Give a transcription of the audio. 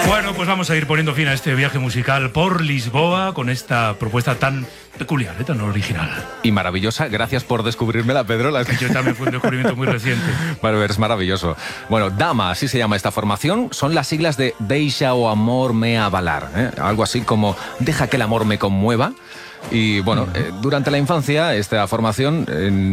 Bueno, pues vamos a ir poniendo fin a este viaje musical por Lisboa con esta propuesta tan peculiar, tan original. Y maravillosa. Gracias por descubrírmela, Pedro. Yo también fue un descubrimiento muy reciente. Bueno, es maravilloso. Bueno, Dama, así se llama esta formación. Son las siglas de Deixa o amor me abalar, ¿eh? Algo así como deja que el amor me conmueva. Y bueno, durante la infancia, esta formación